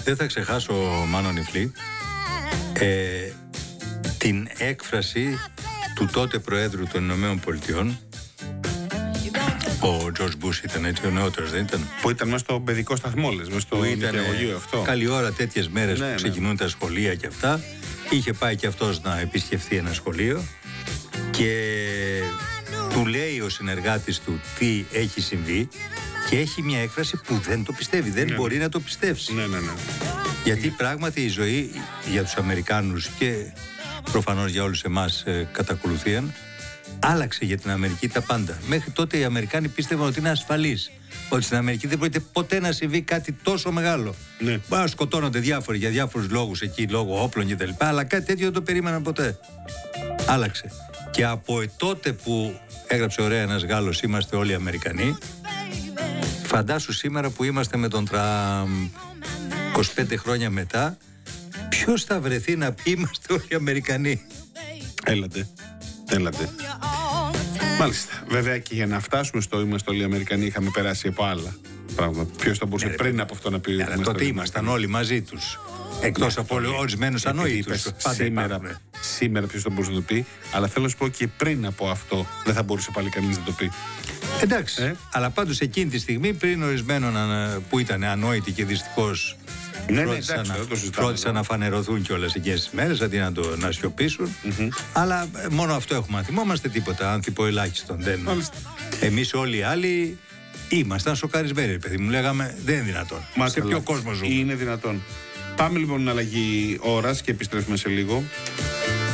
Δεν θα ξεχάσω, Μάνο Νιφλή, την έκφραση του τότε Προέδρου των Ηνωμένων Πολιτειών. Ο Τζορτζ Μπούς ήταν έτσι, ο νεότερος δεν ήταν? Που ήταν μέσα στο παιδικό σταθμό, λες, μέσα στο νοικιαγωγείο αυτό. Καλή ώρα τέτοιες μέρες που ξεκινούν τα σχολεία και αυτά. Είχε πάει και αυτός να επισκεφθεί ένα σχολείο και του λέει ο συνεργάτης του τι έχει συμβεί και έχει μια έκφραση που δεν το πιστεύει, δεν μπορεί να το πιστέψει. Γιατί πράγματι η ζωή για τους Αμερικάνους και προφανώς για όλους εμάς κατακολουθίαν, άλλαξε για την Αμερική τα πάντα. Μέχρι τότε οι Αμερικάνοι πίστευαν ότι είναι ασφαλείς, ότι στην Αμερική δεν πρόκειται ποτέ να συμβεί κάτι τόσο μεγάλο. Μπορεί να σκοτώνονται διάφοροι για διάφορους λόγους εκεί, λόγω όπλων κτλ. Αλλά κάτι τέτοιο δεν το περίμεναν ποτέ. Άλλαξε. Και από τότε που έγραψε ωραία ένας Γάλλος, είμαστε όλοι Αμερικανοί, φαντάσου σήμερα που είμαστε με τον Τραμπ 25 χρόνια μετά, ποιος θα βρεθεί να πει είμαστε όλοι Αμερικανοί? Έλατε. Μάλιστα. Βέβαια και για να φτάσουμε στο είμαστε όλοι Αμερικανοί είχαμε περάσει από άλλα πράγματα. Ποιος θα μπορούσε πριν από αυτό να πει? Αλλά τότε ήμασταν όλοι μαζί τους. Εκτός από ορισμένους ανόητους. Σήμερα ποιος θα μπορούσε να το πει, αλλά θέλω να σου πω και πριν από αυτό δεν θα μπορούσε πάλι κανείς να το πει. Εντάξει, αλλά πάντως εκείνη τη στιγμή πριν ορισμένων που ήταν ανόητοι και δυστυχώς φρόντισαν να φανερωθούν κιόλας εκείνες τις μέρες αντί να σιωπήσουν. Αλλά μόνο αυτό έχουμε να θυμόμαστε, τίποτα άνθρωπο ελάχιστον. Εμείς όλοι οι άλλοι ήμασταν σοκαρισμένοι, παιδί μου, λέγαμε δεν είναι δυνατόν. Σε ποιο κόσμο ζούμε? Είναι δυνατόν. Πάμε λοιπόν στην αλλαγή ώρας και επιστρέφουμε σε λίγο.